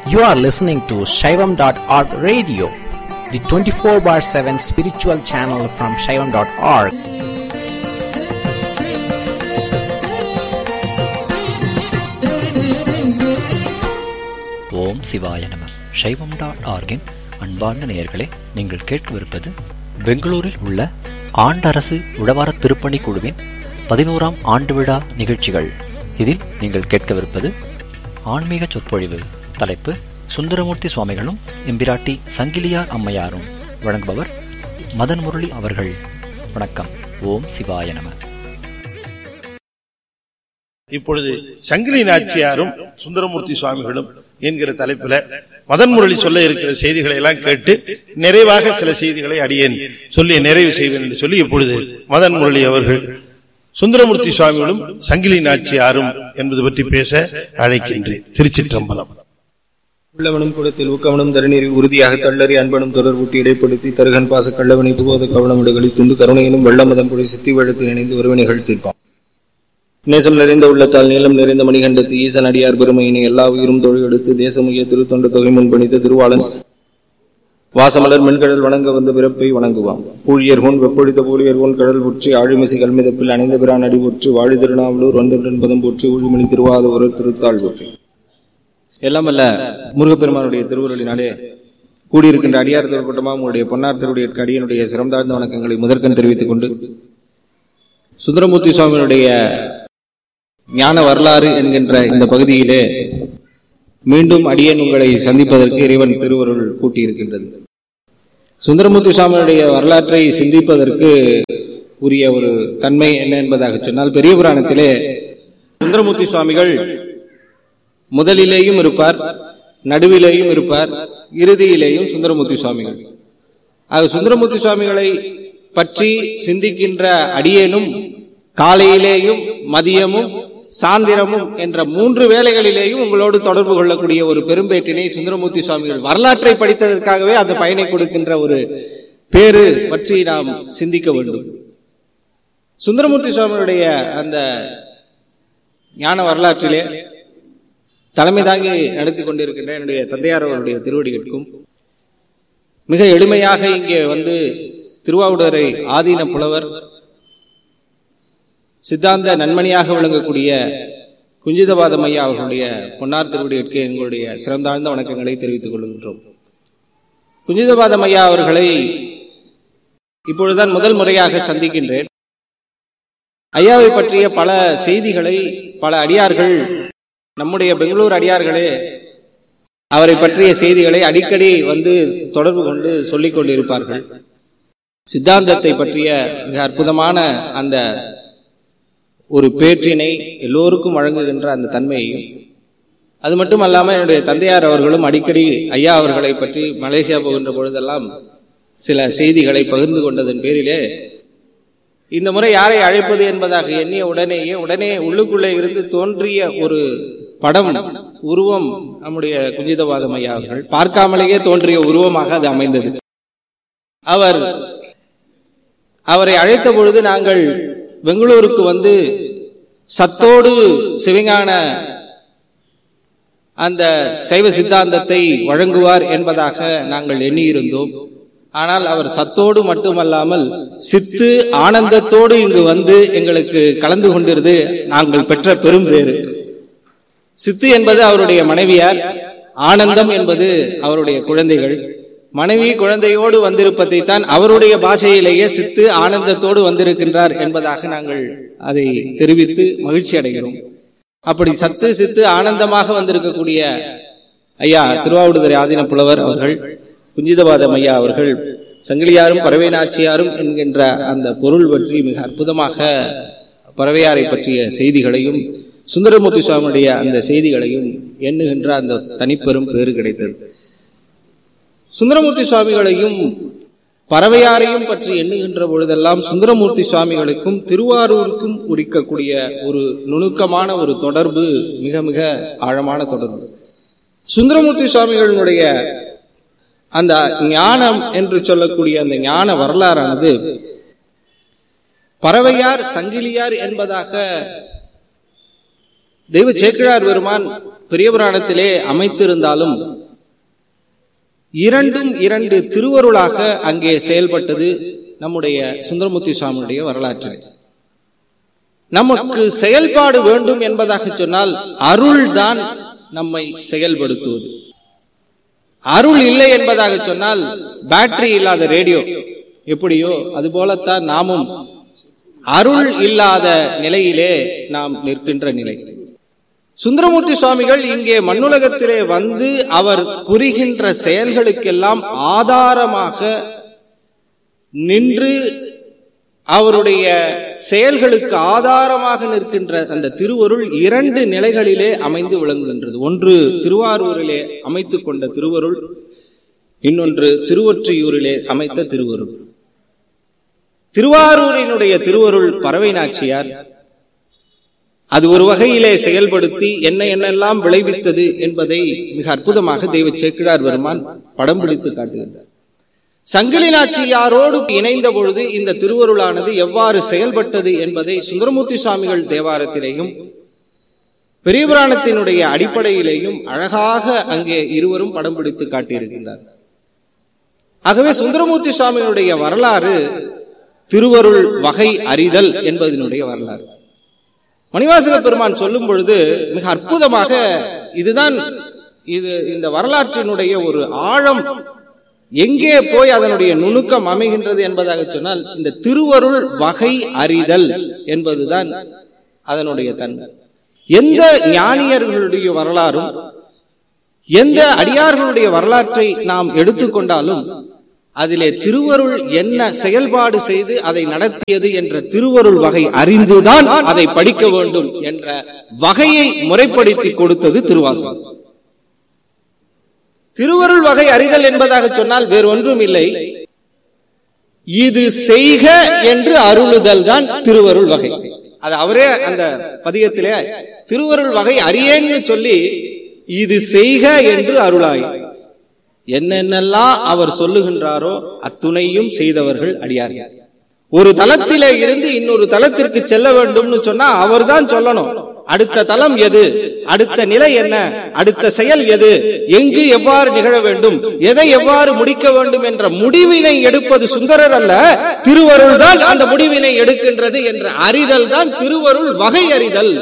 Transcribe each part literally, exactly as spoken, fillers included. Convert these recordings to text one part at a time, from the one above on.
You are listening to Shaivam dot org radio, the twenty-four bar seven spiritual channel from Shaivam dot org. ஓம் சிவாய நம. சைவம் dot ஆர்கின் அன்பார்ந்த நேயர்களே, நீங்கள் கேட்கவிருப்பது பெங்களூரில் உள்ள ஆண்டரசு உழவார திருப்பணி குழுவின் பதினோராம் ஆண்டு விழா நிகழ்ச்சிகள். இதில் நீங்கள் கேட்கவிருப்பது ஆன்மீக சொற்பொழிவு. தலைப்பு சுந்தரமூர்த்தி சுவாமிகளும் எம்பிராட்டி சங்கிலியார் அம்மையாரும். வழங்குபவர் மதன் முரளி அவர்கள். வணக்கம். ஓம் சிவாய நம. இப்பொழுது சங்கிலி நாச்சியாரும் சுந்தரமூர்த்தி சுவாமிகளும் என்கிற தலைப்பில் மதன் முரளி சொல்ல இருக்கிற செய்திகளை எல்லாம் கேட்டு நிறைவாக சில செய்திகளை அடியேன் சொல்லி நிறைவு செய்வேன் என்று சொல்லி இப்பொழுது மதன் முரளி அவர்கள் சுந்தரமூர்த்தி சுவாமிகளும் சங்கிலி நாச்சியாரும் என்பது பற்றி பேச அழைக்கின்றேன். திருச்சிற்றம்பலம். உள்ளவனும் கூடத்தில் ஊக்கவனும் தருநீர் உறுதியாக தள்ளறி அன்பனும் தொடர்பூட்டி இடைப்படுத்தி தருகன் பாச கள்ளவனை புகோத கவனமிடுகளை துண்டு கருணையினும் வெள்ளமதம் பொழி சித்தி வெள்ளத்தில் இணைந்து ஒருவனைகள் தீர்ப்பான். நேசம் நிறைந்த உள்ளத்தால் நீளம் நிறைந்த மணிகண்டத்து ஈசன் அடியார் பெருமையினை எல்லா உயிரும் தொழிலெடுத்து தேசமுய திருத்தொண்ட தொகை முன்பணித்த திருவாளன் வாசமலர் மென்கடல் வணங்க வந்த பிறப்பை வணங்குவான். பூழியர்கோன் வெப்பொழித்த பூழியர்கோன் கடல் உற்றி ஆழிமிசை கல்மிதப்பில் அணைந்த பிரான் அடி உற்று வாழி திருநாவலூர் ஒன்றொன்றன் பதம் போற்றி ஊழிமணி திருவாத ஒரு திருத்தாள் போற்றி. எல்லாம் அல்ல முருகப்பெருமானுடைய திருவுருளினாலே கூடியிருக்கின்ற அடியார் தரப்பட்டமா உங்களுடைய பொன்னார் திருடைய அடியனுடைய சிறந்தாழ்ந்த வணக்கங்களை முதற்கண் தெரிவித்துக் கொண்டு சுந்தரமூர்த்தி சுவாமியினுடைய ஞான வரலாறு என்கின்ற இந்த பகுதியிலே மீண்டும் அடியேன் உங்களை சந்திப்பதற்கு இறைவன் திருவருள் கூட்டியிருக்கின்றது. சுந்தரமூர்த்தி சுவாமியுடைய வரலாற்றை சிந்திப்பதற்கு உரிய ஒரு தன்மை என்ன என்பதாக சொன்னால், பெரிய புராணத்திலே சுந்தரமூர்த்தி சுவாமிகள் முதலிலேயும் இருப்பார், நடுவிலேயும் இருப்பார், இறுதியிலேயும் சுந்தரமூர்த்தி சுவாமிகள். ஆக சுந்தரமூர்த்தி சுவாமிகளை பற்றி சிந்திக்கின்ற அடியேனும் காலையிலேயும் மதியமும் சாந்திரமும் என்ற மூன்று வேளைகளிலேயும் உங்களோடு தொடர்பு கொள்ளக்கூடிய ஒரு பெரும்பேட்டினை சுந்தரமூர்த்தி சுவாமிகள் வரலாற்றை படித்ததற்காகவே அந்த பயனை கொடுக்கின்ற ஒரு பேரு பற்றி நாம் சிந்திக்க வேண்டும். சுந்தரமூர்த்தி சுவாமியுடைய அந்த ஞான வரலாற்றிலே தலைமை தாங்கி நடத்தி கொண்டிருக்கின்ற என்னுடைய தந்தையார் அவருடைய திருவடிகளுக்கும் மிக எளிமையாக இங்கே வந்து திருவாவூடரை ஆதீன புலவர் சித்தாந்த நன்மணியாக விளங்கக்கூடிய குஞ்சிதபாதம் ஐயா அவர்களுடைய பொன்னார் திருவடிகளுக்கு எங்களுடைய சிறந்தாழ்ந்த வணக்கங்களை தெரிவித்துக் கொள்கின்றோம். குஞ்சிதபாதம் ஐயா அவர்களை இப்பொழுதுதான் முதல் முறையாக சந்திக்கின்றேன். ஐயாவை பற்றிய பல செய்திகளை பல அடியார்கள், நம்முடைய பெங்களூர் அடியார்களே அவரை பற்றிய செய்திகளை அடிக்கடி வந்து தொடர்பு கொண்டு சொல்லிக் கொண்டிருப்பார்கள். சித்தாந்தத்தை பற்றிய மிக அற்புதமான அந்த ஒரு பேற்றினை எல்லோருக்கும் வழங்குகின்ற அந்த தன்மையையும், அது மட்டும் அல்லாமல் என்னுடைய தந்தையார் அவர்களும் அடிக்கடி ஐயா அவர்களை பற்றி மலேசியா போகின்ற பொழுதெல்லாம் சில செய்திகளை பகிர்ந்து கொண்டதன் பேரிலே இந்த முறை யாரை அழைப்பது என்பதாக எண்ணிய உடனேயே உடனே உள்ளுக்குள்ளே இருந்து தோன்றிய ஒரு படம், உருவம் நம்முடைய குஞ்சிதபாதம் ஐயா அவர்கள். பார்க்காமலேயே தோன்றிய உருவமாக அது அமைந்தது. அவர் அவரை அழைத்த பொழுது நாங்கள் பெங்களூருக்கு வந்து சத்தோடு சிவஞான அந்த சைவ சித்தாந்தத்தை வழங்குவார் என்பதாக நாங்கள் எண்ணியிருந்தோம். ஆனால் அவர் சத்தோடு மட்டுமல்லாமல் சித்து ஆனந்தத்தோடு இங்கு வந்து எங்களுக்கு கலந்து கொண்டிருது நாங்கள் பெற்ற பெரும் பேறு. சித்து என்பது அவருடைய மனைவியார், ஆனந்தம் என்பது அவருடைய குழந்தைகள். மனைவி குழந்தையோடு வந்திருப்பதை தான் அவருடைய பாஷையிலேயே சித்து ஆனந்தத்தோடு வந்திருக்கின்றார் என்பதாக நாங்கள் அதை தெரிவித்து மகிழ்ச்சி அடைகிறோம். அப்படி சத்து சித்து ஆனந்தமாக வந்திருக்கக்கூடிய ஐயா திருவாவூடுதுறை ஆதீன புலவர் அவர்கள், குஞ்சிதபாதம் ஐயா அவர்கள் சங்கிலியாரும் பறவை நாச்சியாரும் என்கின்ற அந்த பொருள் பற்றி மிக அற்புதமாக பறவையாரை பற்றிய செய்திகளையும் சுந்தரமூர்த்தி சுவாமியுடைய அந்த செய்திகளையும் எண்ணுகின்ற அந்த தனிப்பெரும் பேறு கிடைத்தது. சுந்தரமூர்த்தி சுவாமிகளையும் பறவையாரையும் பற்றி எண்ணுகின்ற பொழுதெல்லாம் சுந்தரமூர்த்தி சுவாமிகளுக்கும் திருவாரூருக்கும் உரிக்கக்கூடிய ஒரு நுணுக்கமான ஒரு தொடர்பு, மிக மிக ஆழமான தொடர்பு. சுந்தரமூர்த்தி சுவாமிகளுடைய அந்த ஞானம் என்று சொல்லக்கூடிய அந்த ஞான வரலாறானது பறவையார் சங்கிலியார் என்பதாக தெய்வ சேக்கிழார் பெருமான் பெரிய புராணத்திலே அமைத்திருந்தாலும் இரண்டும் இரண்டு திருவருளாக அங்கே செயல்பட்டது நம்முடைய சுந்தரமூர்த்தி சுவாமியுடைய வரலாற்றில். நமக்கு செயல்பாடு வேண்டும் என்பதாக சொன்னால் அருள் தான் நம்மை செயல்படுத்துவது. அருள் இல்லை என்பதாக சொன்னால் பேட்டரி இல்லாத ரேடியோ எப்படியோ அதுபோலத்தான் நாமும் அருள் இல்லாத நிலையிலே நாம் நிற்கின்ற நிலை. சுந்தரமூர்த்தி சுவாமிகள் இங்கே மண்ணுலகத்திலே வந்து அவர் புரிகின்ற செயல்களுக்கெல்லாம் ஆதாரமாக நின்று அவருடைய செயல்களுக்கு ஆதாரமாக நிற்கின்ற அந்த திருவருள் இரண்டு நிலைகளிலே அமைந்து விளங்குகின்றது. ஒன்று திருவாரூரிலே அமைத்துக் கொண்ட திருவருள், இன்னொன்று திருவொற்றியூரிலே அமைத்த திருவருள். திருவாரூரினுடைய திருவருள் பறவை நாச்சியார் அது ஒரு வகையிலே செயல்படுத்தி என்ன என்னெல்லாம் விளைவித்தது என்பதை மிக அற்புதமாக தெய்வ சேக்கிழார் பெருமான் படம் பிடித்து காட்டுகின்றார். சங்கிலி நாச்சியாரோடு இணைந்த பொழுது இந்த திருவருளானது எவ்வாறு செயல்பட்டது என்பதை சுந்தரமூர்த்தி சுவாமிகள் தேவாரத்திலேயும் பெரிய புராணத்தினுடைய அடிப்படையிலேயும் அழகாக அங்கே இருவரும் படம் பிடித்து காட்டியிருக்கின்றார். ஆகவே சுந்தரமூர்த்தி சுவாமியினுடைய வரலாறு திருவருள் வகை அறிதல் என்பதனுடைய வரலாறு. மணிவாசக பெருமான் சொல்லும் பொழுது மிக அற்புதமாக இதுதான் இது இந்த வரலாற்றினுடைய ஒரு ஆழம் எங்கே போய் அதனுடைய நுணுக்கம் அமைகின்றது என்பதாக சொன்னால் இந்த திருவருள் வகை அறிதல் என்பதுதான் அதனுடைய தன்மை. எந்த ஞானியர்களுடைய வரலாறும் எந்த அடியார்களுடைய வரலாற்றை நாம் எடுத்துக்கொண்டாலும் அதிலே திருவருள் என்ன செயல்பாடு செய்து அதை நடத்தியது என்ற திருவருள் வகை அறிந்துதான் அதை படிக்க வேண்டும் என்ற வகையை முறைப்படுத்தி கொடுத்தது திருவாசகம். திருவருள் வகை அறிதல் என்பதாக சொன்னால் வேறு ஒன்றும் இல்லை, இது செய்க என்று அருளுதல் தான் திருவருள் வகை. அது அவரே அந்த பதிகத்திலே திருவருள் வகை அறியேன்னு சொல்லி இது செய்க என்று அருளாய் என்னென்னலாம் அவர் சொல்லுகின்றாரோ அத்துணையும் செய்தவர்கள் அடியார்கள். ஒரு தலத்திலே இருந்து இன்னொரு தலத்திற்கு செல்ல வேண்டும்னு சொன்னா அவர் தான் சொல்லணும். அடுத்த தலம் எது, அடுத்த நிலை என்ன, அடுத்த செயல் எது, எங்கு எவ்வாறு நிகழ வேண்டும், எதை எவ்வாறு முடிக்க வேண்டும் என்ற முடிவினை எடுப்பது சுந்தரர் அல்ல, திருவருள் தான் அந்த முடிவினை எடுக்கின்றது என்ற அறிதல் தான் திருவருள் வகை அறிதல்.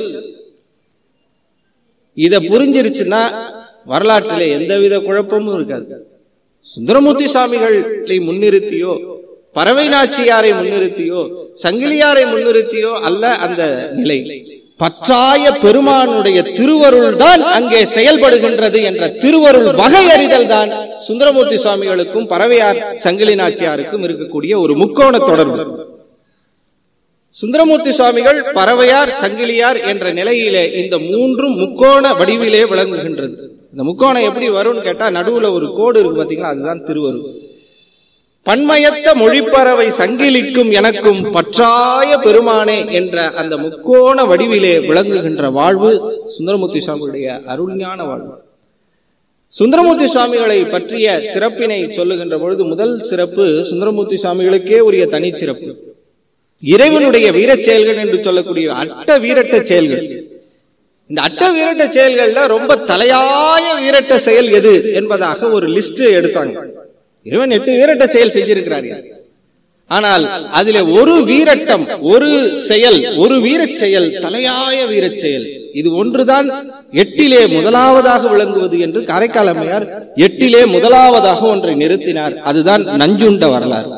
இத புரிஞ்சிருச்சுன்னா வரலாற்றிலே எந்தவித குழப்பமும் இருக்காது. சுந்தரமூர்த்தி சுவாமிகளை முன்னிறுத்தியோ பறவை நாச்சியாரை முன்னிறுத்தியோ சங்கிலியாரை முன்னிறுத்தியோ அல்ல அந்த நிலை. பற்றாய பெருமானுடைய திருவருள் தான் அங்கே செயல்படுகின்றது என்ற திருவருள் வகை அறிதல் தான் சுந்தரமூர்த்தி சுவாமிகளுக்கும் பறவையார் சங்கிலி நாச்சியாருக்கும் இருக்கக்கூடிய ஒரு முக்கோண தொடர்பு. சுந்தரமூர்த்தி சுவாமிகள் பறவையார் சங்கிலியார் என்ற நிலையிலே இந்த மூன்றும் முக்கோண வடிவிலே விளங்குகின்றது. இந்த முக்கோணம் எப்படி வரும்னு கேட்டா நடுவுல ஒரு கோடு இருக்கு பாத்தீங்களா, அதுதான் திருவருள். பன்மயத்த மொழிப்பறவை சங்கிலிக்கும் எனக்கும் பற்றாய பெருமானே என்ற அந்த முக்கோண வடிவிலே விளங்குகின்ற வாழ்வு சுந்தரமூர்த்தி சுவாமிகளுடைய அருள்ஞான வாழ்வு. சுந்தரமூர்த்தி சுவாமிகளை பற்றிய சிறப்பினை சொல்லுகின்ற பொழுது முதல் சிறப்பு சுந்தரமூர்த்தி சுவாமிகளுக்கே உரிய தனி சிறப்பு. இறைவனுடைய வீரச் செயல்கள் என்று சொல்லக்கூடிய அட்ட வீரட்ட செயல்கள். இந்த அட்ட வீரட்ட செயல்கள்ல ரொம்ப தலையாய வீரட்ட செயல் எது என்பதாக ஒரு லிஸ்ட் எடுத்தாங்க. இறைவன் எட்டு வீரட்ட செயல் செஞ்சிருக்கிறார். ஆனால் அதிலே ஒரு வீரட்டம், ஒரு செயல், ஒரு வீரச் செயல், தலையாய வீரச் செயல், இது ஒன்றுதான் எட்டிலே முதலாவதாக விளங்குவது என்று காரைக்கால் அம்மையார் எட்டிலே முதலாவதாக ஒன்றை நிறுத்தினார். அதுதான் நஞ்சுண்ட வரலாறு.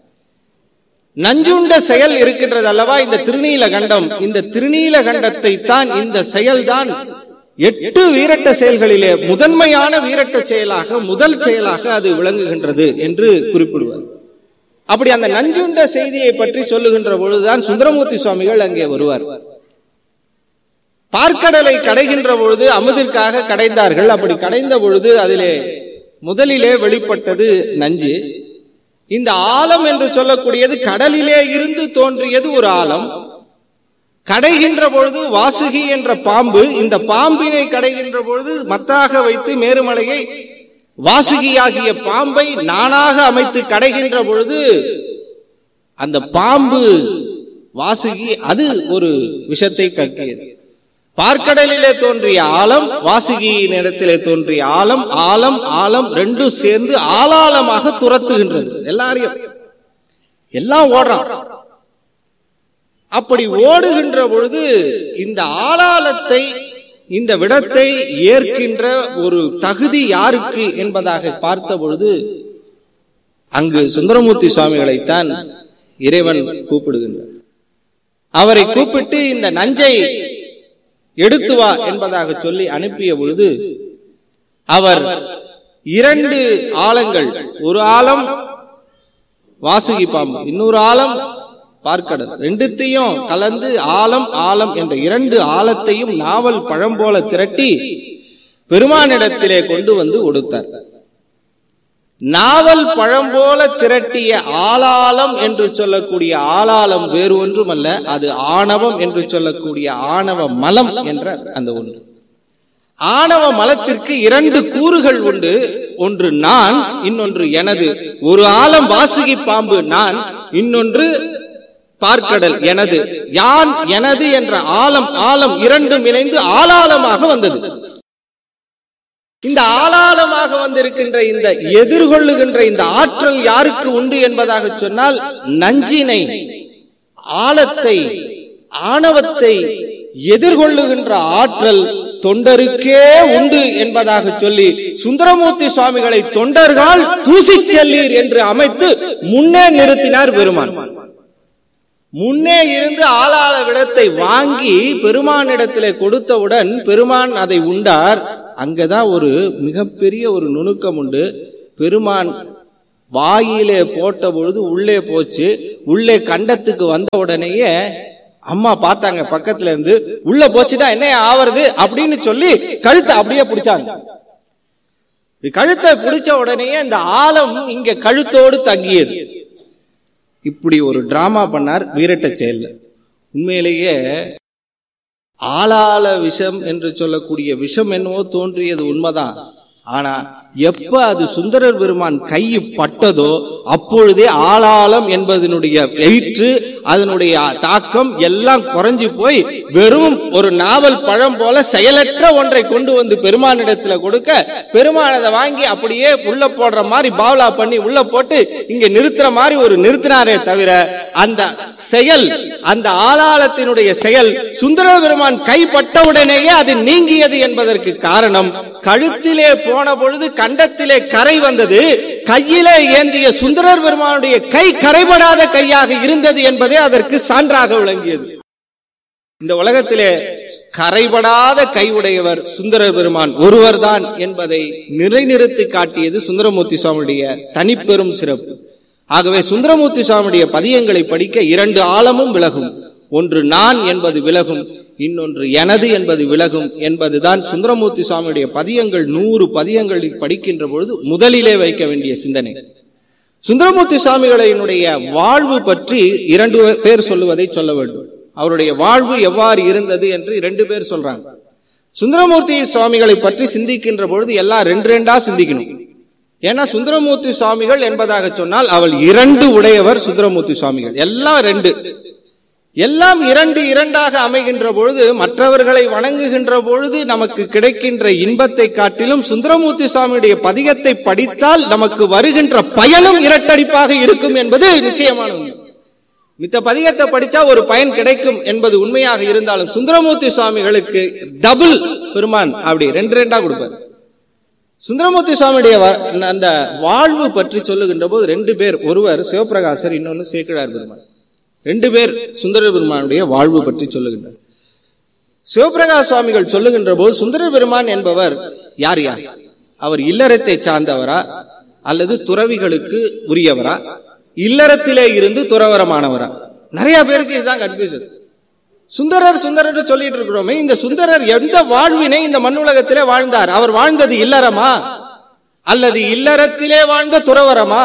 நஞ்சுண்ட செயல் இருக்கின்றது அல்லவா இந்த திருநீலகண்டம். இந்த திருநீலகண்டத்தை தான் இந்த செயல்தான் எட்டு வீரட்ட செயல்களிலே முதன்மையான வீரட்ட செயலாக முதல் செயலாக அது விளங்குகின்றது என்று குறிப்பிடுவார். அப்படி அந்த நஞ்சுண்ட செய்தியை பற்றி சொல்லுகின்ற பொழுதுதான் சுந்தரமூர்த்தி சுவாமிகள் அங்கே வருவார். பார்க்கடலை கடைகின்ற பொழுது அமுதிற்காக கடைந்தார்கள். அப்படி கடைந்த பொழுது அதிலே முதலிலே வெளிப்பட்டது நஞ்சு. இந்த ஆலம் என்று சொல்லக்கூடியது கடலிலே இருந்து தோன்றியது ஒரு ஆலம். கடைகின்ற பொழுது வாசுகி என்ற பாம்பு, இந்த பாம்பினை கடைகின்ற பொழுது மத்தாக வைத்து மேருமலையை வாசுகியாகிய பாம்பை நானாக அமைத்து கடைகின்ற பொழுது அந்த பாம்பு வாசுகி அது ஒரு விஷத்தை கக்கியது. பார்க்கடலிலே தோன்றிய ஆலம், வாசுகியின் இடத்திலே தோன்றிய ஆலம், ஆலம் ஆலம் ரெண்டும் சேர்ந்து ஆளாளமாக துரத்துகின்றது. எல்லாரையும் எல்லாம் ஓடுறான். அப்படி ஓடுகின்ற பொழுது இந்த ஆளாளத்தை, இந்த விடத்தை ஏற்கின்ற ஒரு தகுதி யாருக்கு என்பதாக பார்த்த பொழுது அங்கு சுந்தரமூர்த்தி சுவாமிகளைத்தான் இறைவன் கூப்பிடுகின்றார். அவரை கூப்பிட்டு இந்த நஞ்சை எடுத்து வா என்பதாக சொல்லி அனுப்பிய பொழுது அவர் இரண்டு ஆழங்கள், ஒரு ஆழம் வாசுகி பாம்பு, இன்னொரு ஆழம் பார்க்கடல், ரெண்டுத்தையும் கலந்து ஆழம் ஆழம் என்ற இரண்டு ஆழத்தையும் நாவல் பழம் போல திரட்டி பெருமானிடத்திலே கொண்டு வந்து கொடுத்தார். நாவல் பழம் போல திரட்டிய ஆளாளம் என்று சொல்லக்கூடிய ஆளாளம் வேறு ஒன்றுமல்ல, அது ஆணவம் என்று சொல்லக்கூடிய ஆணவ மலம் என்ற அந்த ஒன்று. ஆணவ மலத்திற்கு இரண்டு கூறுகள் உண்டு. ஒன்று நான், இன்னொன்று எனது. ஒரு ஆழம் வாசுகி பாம்பு நான், இன்னொன்று பார்க்கடல் எனது. யான் எனது என்ற ஆழம் ஆழம் இரண்டும் இணைந்து ஆளாளமாக வந்தது. இந்த ஆளாளமாக வந்திருக்கின்ற இந்த எதிர்கொள்ளுகின்ற இந்த ஆற்றல் யாருக்கு உண்டு என்பதாக சொன்னால், நஞ்சினை, ஆழத்தை, ஆணவத்தை எதிர்கொள்ளுகின்ற ஆற்றல் தொண்டருக்கே உண்டு என்பதாக சொல்லி சுந்தரமூர்த்தி சுவாமிகளை தொண்டர்கள் தூசி செல்லீர் என்று அமைத்து முன்னே நிறுத்தினார் பெருமான். முன்னே இருந்து ஆளாள விடத்தை வாங்கி பெருமானிடத்திலே கொடுத்தவுடன் பெருமான் அதை உண்டார். அங்கதான் ஒரு மிகப்பெரிய ஒரு நுணுக்கம் உண்டு. பெருமான் வாயிலே போட்ட பொழுது உள்ளே போச்சு. உள்ளே கண்டத்துக்கு வந்த உடனேயே அம்மா பார்த்தாங்க பக்கத்துல இருந்து, உள்ள போச்சுதான் என்ன ஆவறது அப்படின்னு சொல்லி கழுத்தை அப்படியே பிடிச்சாங்க. கழுத்தை பிடிச்ச உடனேயே இந்த ஆழம் இங்க கழுத்தோடு தங்கியது. இப்படி ஒரு டிராமா பண்ணார் வீரட்ட செயல்ல. உண்மையிலேயே ஆளாள விஷம் என்று சொல்லக்கூடிய விஷம் என்னவோ தோன்றியது உண்மைதான். ஆனா எப்ப அது சுந்தரர் பெருமான் கை பட்டதோ அப்பொழுதே ஆளாளம் என்பதனுடைய வெயிற்று, அதனுடைய தாக்கம் எல்லாம் குறைஞ்சு போய் வெறும் ஒரு நாவல் பழம் போல செயலற்ற ஒன்றை கொண்டு வந்து பெருமானிடத்துல கொடுக்க, பெருமான் அதை வாங்கி அப்படியே உள்ள போடுற மாதிரி பாவலா பண்ணி உள்ள போட்டு இங்க நிறுத்துற மாதிரி ஒரு நிறுத்தினாரே தவிர அந்த செயல், அந்த ஆளாளத்தினுடைய செயல் சுந்தர பெருமான் கைப்பட்டவுடனேயே அது நீங்கியது என்பதற்கு காரணம், கழுத்திலே போன பொழுது கண்டத்திலே கரை வந்தது, கையிலே ஏந்திய சுந்தரர் பெருமானுடைய கை கரைபடாத கையாக இருந்தது என்பதே அதற்கு சான்றாக விளங்கியது. இந்த உலகத்திலே கரைபடாத கை உடையவர் சுந்தரர் பெருமான் ஒருவர் தான் என்பதை நிலைநிறுத்தி காட்டியது சுந்தரமூர்த்தி சுவாமியுடைய தனிப்பெரும் சிறப்பு. ஆகவே சுந்தரமூர்த்தி சுவாமியுடைய பதியங்களை படிக்க இரண்டு ஆழமும் விலகும். ஒன்று நான் என்பது விலகும், இன்னொன்று எனது என்பது விலகும் என்பதுதான் சுந்தரமூர்த்தி சுவாமியுடைய பதியங்கள். நூறு பதியங்களில் படிக்கின்ற பொழுது முதலிலே வைக்க வேண்டிய சிந்தனை. சுந்தரமூர்த்தி சுவாமிகளினுடைய வாழ்வு பற்றி இரண்டு பேர் சொல்லுவதை சொல்ல வேண்டும். அவருடைய வாழ்வு எவ்வாறு இருந்தது என்று இரண்டு பேர் சொல்றாங்க. சுந்தரமூர்த்தி சுவாமிகளை பற்றி சிந்திக்கின்ற பொழுது எல்லாம் ரெண்டு ரெண்டா சிந்திக்கணும். ஏன்னா சுந்தரமூர்த்தி சுவாமிகள் என்பதாக சொன்னால் அவள் இரண்டு உடையவர். சுந்தரமூர்த்தி சுவாமிகள் எல்லாம் ரெண்டு, எல்லாம் இரண்டு இரண்டாக அமைகின்ற பொழுது மற்றவர்களை வணங்குகின்ற பொழுது நமக்கு கிடைக்கின்ற இன்பத்தை காட்டிலும் சுந்தரமூர்த்தி சுவாமியுடைய பதிகத்தை படித்தால் நமக்கு வருகின்ற பயனும் இரட்டடிப்பாக இருக்கும் என்பது நிச்சயமான உண்மை. மித்த பதிகத்தை படிச்சா ஒரு பயன் கிடைக்கும் என்பது உண்மையாக இருந்தாலும் சுந்தரமூர்த்தி சுவாமிகளுக்கு டபுள் பெருமான் அப்படி ரெண்டு ரெண்டா கொடுப்பார். சுந்தரமூர்த்தி சுவாமியுடைய அந்த வாழ்வு பற்றி சொல்லுகின்ற போது ரெண்டு பேர், ஒருவர் சிவபிரகாசர், இன்னொன்னு சேக்கிழார் பெருமான். ரெண்டு பேர் சுந்தர பெருமானுடைய வாழ்வு பற்றி சொல்லுகின்றார். சிவபிரகாச சுவாமிகள் சொல்லுகின்ற போது சுந்தர பெருமான் என்பவர் யார் யார், அவர் இல்லறத்தை சார்ந்தவரா அல்லது துறவிகளுக்கு உரியவரா, இல்லறத்திலே இருந்து துறவரமானவரா? நிறைய பேருக்கு இதுதான் கன்ஃபியூஷன். சுந்தரர் சுந்தரர் சொல்லிட்டு இருக்கிறோமே, இந்த சுந்தரர் எந்த வாழ்வினை இந்த மண்ணுலகத்திலே வாழ்ந்தார்? அவர் வாழ்ந்தது இல்லறமா அல்லது இல்லறத்திலே வாழ்ந்த துறவரமா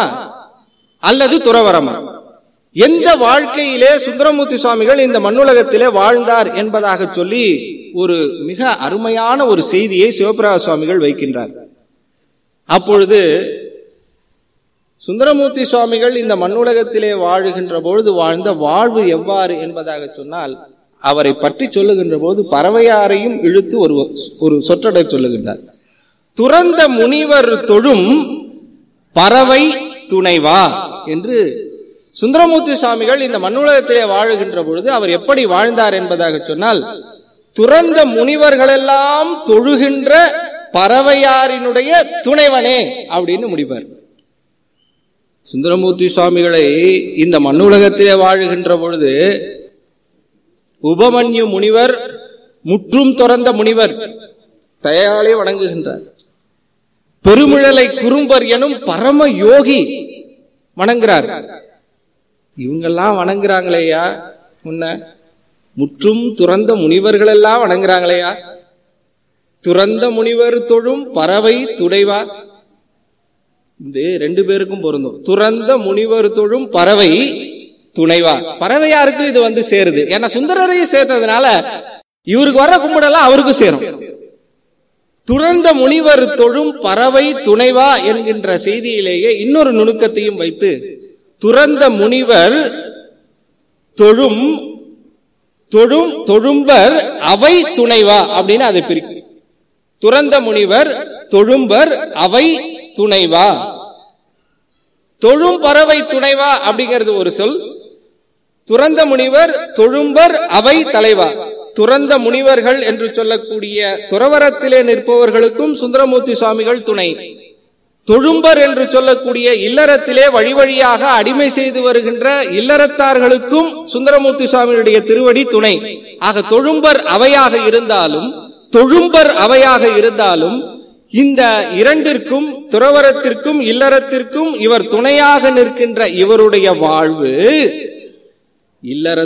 அல்லது துறவரமா? எந்த வாழ்க்கையிலே சுந்தரமூர்த்தி சுவாமிகள் இந்த மண்ணுலகத்திலே வாழ்ந்தார் என்பதாக சொல்லி ஒரு மிக அருமையான ஒரு செய்தியை சிவபிரகாச சுவாமிகள் வைக்கின்றார். அப்பொழுது சுந்தரமூர்த்தி சுவாமிகள் இந்த மண்ணுலகத்திலே வாழுகின்ற பொழுது வாழ்ந்த வாழ்வு எவ்வாறு என்பதாக சொன்னால், அவரை பற்றி சொல்லுகின்ற போது பறவையாரையும் இழுத்து ஒரு ஒரு சொற்றொடை சொல்லுகின்றார். துறந்த முனிவர் தொழும் பறவை துணைவா என்று சுந்தரமூர்த்தி சுவாமிகள் இந்த மண்ணுலகத்திலே வாழுகின்ற பொழுது அவர் எப்படி வாழ்ந்தார் என்பதாக சொன்னால், துறந்த முனிவர்களெல்லாம் தொழுகின்ற பறவையாரினுடைய துணைவனே அப்படின்னு முடிப்பார். சுந்தரமூர்த்தி சுவாமிகளை இந்த மண்ணுலகத்திலே வாழுகின்ற பொழுது உபமன்யு முனிவர், முற்றும் துறந்த முனிவர் தயாலே வணங்குகின்றார். பெருமிழலை குறும்பர் எனும் பரம யோகி வணங்குறார். இவங்கெல்லாம் வணங்குறாங்களேயா, முன்ன முற்றும் துறந்த முனிவர்கள் எல்லாம் வணங்குறாங்களேயா. துறந்த முனிவர் தொழும் பறவை துடைவா, இந்த ரெண்டு பேருக்கும் பொருந்தும். துறந்த முனிவர் தொழும் பறவை துணைவா, பறவையாருக்கு இது வந்து சேருது. ஏன்னா சுந்தரரையும் சேர்த்ததுனால இவருக்கு வர கும்பிடலாம் அவருக்கு சேரும். துறந்த முனிவர் தொழும் பறவை துணைவா என்கின்ற செய்தியிலேயே இன்னொரு நுணுக்கத்தையும் வைத்து, துறந்த முனிவர் தொழும் தொழும் தொழும்பர் அவை துணைவா அப்படின்னு அதை பிரிக்கும். துறந்த முனிவர் தொழும்பர் அவை துணைவா. தொழும் பறவை துணைவா அப்படிங்கிறது ஒரு சொல். துறந்த முனிவர் தொழும்பர் அவை தலைவா. துறந்த முனிவர்கள் என்று சொல்லக்கூடிய துறவரத்திலே நிற்பவர்களுக்கும் சுந்தரமூர்த்தி சுவாமிகள் துணை. தொழும்பர் என்று சொல்லக்கூடிய இல்லறத்திலே வழி வழியாக அடிமை செய்து வருகின்ற இல்லறத்தார்களுக்கும் சுந்தரமூர்த்தி சுவாமியுடைய திருவடி துணை. ஆக தொழும்பர் அவையாக இருந்தாலும் தொழும்பர் அவையாக இருந்தாலும் இந்த இரண்டிற்கும், துறவரத்திற்கும் இல்லறத்திற்கும் இவர் துணையாக நிற்கின்ற இவருடைய வாழ்வு இல்லற